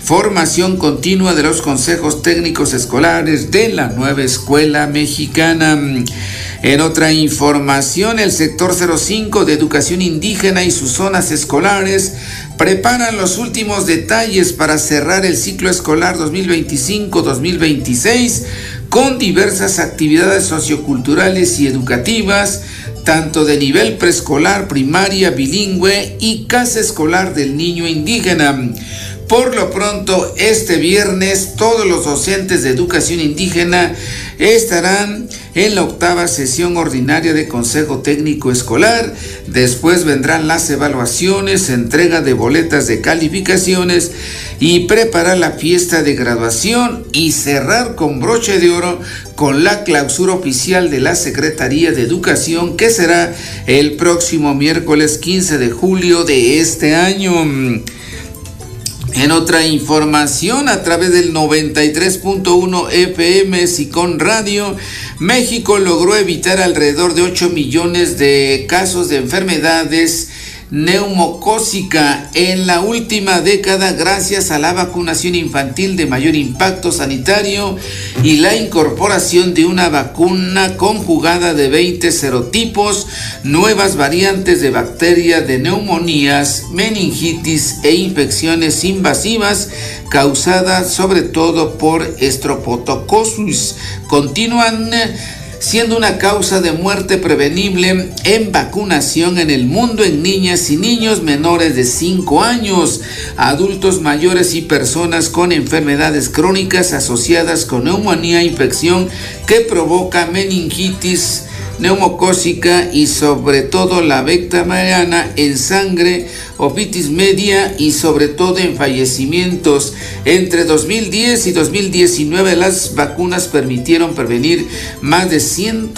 formación continua de los consejos técnicos escolares de la nueva escuela mexicana. En otra información, el sector 05 de educación indígena y sus zonas escolares preparan los últimos detalles para cerrar el ciclo escolar 2025-2026 con diversas actividades socioculturales y educativas, tanto de nivel preescolar, primaria, bilingüe y casa escolar del niño indígena. Por lo pronto, este viernes, todos los docentes de educación indígena estarán en la 8ª sesión ordinaria de Consejo Técnico Escolar. Después vendrán las evaluaciones, entrega de boletas de calificaciones y preparar la fiesta de graduación y cerrar con broche de oro con la clausura oficial de la Secretaría de Educación, que será el próximo miércoles 15 de julio de este año. En otra información, a través del 93.1 FM Sicón Radio, México logró evitar alrededor de 8 millones de casos de enfermedades neumocócica en la última década gracias a la vacunación infantil de mayor impacto sanitario y la incorporación de una vacuna conjugada de 20 serotipos, nuevas variantes de bacteria de neumonías, meningitis e infecciones invasivas causadas sobre todo por Streptococcus. Continúan siendo una causa de muerte prevenible en vacunación en el mundo en niñas y niños menores de 5 años, adultos mayores y personas con enfermedades crónicas asociadas con neumonía, infección que provoca meningitis neumocócica y sobre todo la bacteriana en sangre, otitis media y sobre todo en fallecimientos. Entre 2010 y 2019 las vacunas permitieron prevenir más de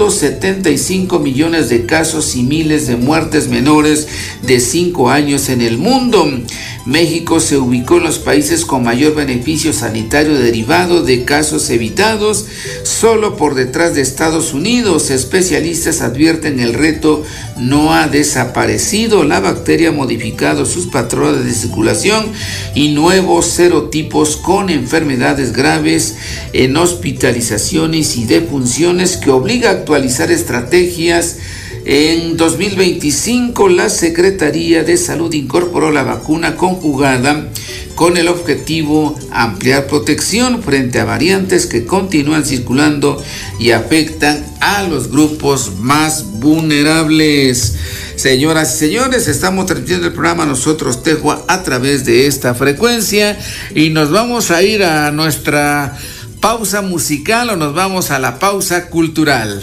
175 millones de casos y miles de muertes menores de 5 años en el mundo. México se ubicó en los países con mayor beneficio sanitario derivado de casos evitados, solo por detrás de Estados Unidos. Especialistas advierten el reto no ha desaparecido. La bacteria ha modificado sus patrones de circulación y nuevos serotipos con enfermedades graves en hospitalizaciones y defunciones que obliga a actualizar estrategias. En 2025, la Secretaría de Salud incorporó la vacuna conjugada con el objetivo ampliar protección frente a variantes que continúan circulando y afectan a los grupos más vulnerables. Señoras y señores, estamos transmitiendo el programa Nosotros Tehua a través de esta frecuencia y nos vamos a ir a nuestra pausa musical o nos vamos a la pausa cultural.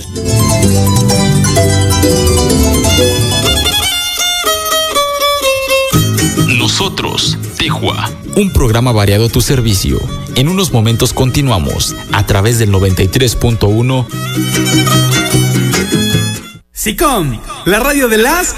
Nosotros, Tehua. Un programa variado a tu servicio. En unos momentos continuamos a través del 93.1. Sicom, la radio de las